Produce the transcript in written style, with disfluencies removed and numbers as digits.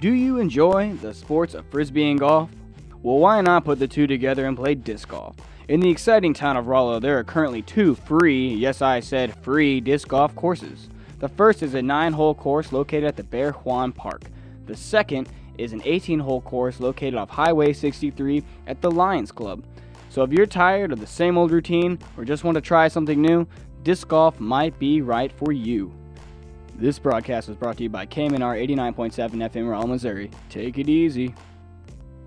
Do you enjoy the sports of frisbee and golf? Well, why not put the two together and play disc golf? In the exciting town of Rollo, there are currently two free, yes I said free, disc golf courses. The first is a 9-hole course located at the Bear Juan Park. The second is an 18-hole course located off Highway 63 at the Lions Club. So if you're tired of the same old routine or just want to try something new, disc golf might be right for you. This broadcast was brought to you by KMNR 89.7 FM Rollo, Missouri. Take it easy.